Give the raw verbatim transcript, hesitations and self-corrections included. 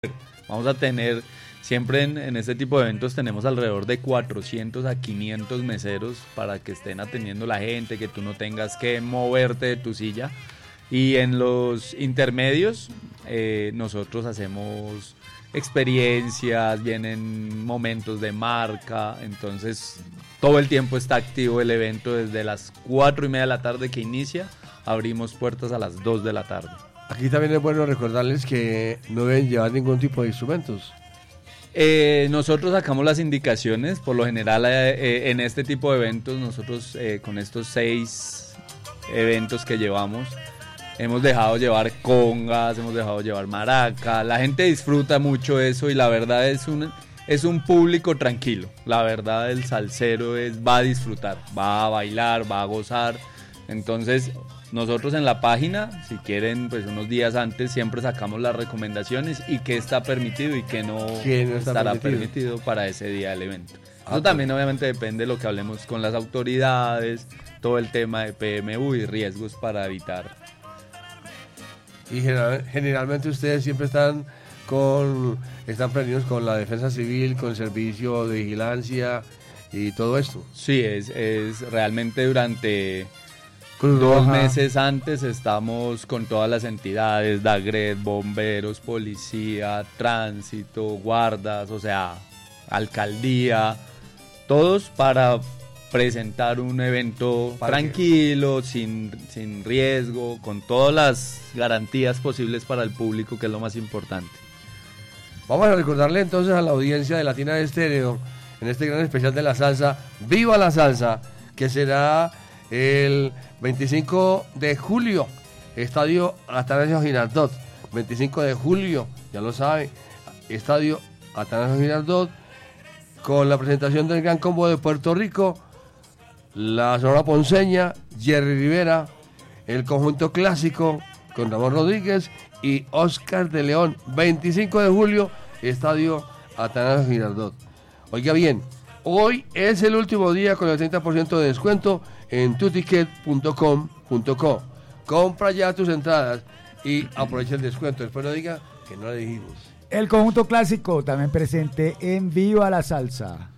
Vamos a tener, siempre en, en este tipo de eventos tenemos alrededor de cuatrocientos a quinientos meseros para que estén atendiendo a la gente, que tú no tengas que moverte de tu silla. Y en los intermedios eh, nosotros hacemos experiencias, vienen momentos de marca, entonces todo el tiempo está activo el evento desde las cuatro y media de la tarde que inicia, abrimos puertas a las dos de la tarde. Aquí también es bueno recordarles que no deben llevar ningún tipo de instrumentos. Eh, nosotros sacamos las indicaciones, por lo general eh, eh, en este tipo de eventos, nosotros eh, con estos seis eventos que llevamos, hemos dejado llevar congas, hemos dejado llevar maraca, la gente disfruta mucho eso y la verdad es un, es un público tranquilo, la verdad el salsero es, va a disfrutar, va a bailar, va a gozar, entonces nosotros en la página, si quieren, pues unos días antes siempre sacamos las recomendaciones y qué está permitido y qué no, ¿Qué no está estará permitido? permitido para ese día del evento. Ah, Eso también obviamente depende de lo que hablemos con las autoridades, todo el tema de P M U y riesgos para evitar. Y general, generalmente ustedes siempre están con están prendidos con la defensa civil, con el servicio de vigilancia y todo esto. Sí, es, es realmente durante Cruz dos Roja. meses antes estamos con todas las entidades, DAGRED, bomberos, policía, tránsito, guardas, o sea, alcaldía, todos para presentar un evento ¿Para tranquilo, sin, sin riesgo, con todas las garantías posibles para el público, que es lo más importante. Vamos a recordarle entonces a la audiencia de Latina Estéreo, en este gran especial de la salsa, ¡Viva la Salsa!, que será el veinticinco de julio, Estadio Atanasio Girardot, veinticinco de julio, ya lo sabe, Estadio Atanasio Girardot, con la presentación del Gran Combo de Puerto Rico, la Sonora Ponceña, Jerry Rivera, el Conjunto Clásico con Ramón Rodríguez y Oscar de León, veinticinco de julio, Estadio Atanasio Girardot. Oiga bien, hoy es el último día con el treinta por ciento de descuento en tuticket punto com punto co. Compra ya tus entradas y aprovecha el descuento. Después no diga que no le dijimos. El Conjunto Clásico también presente en Viva la Salsa.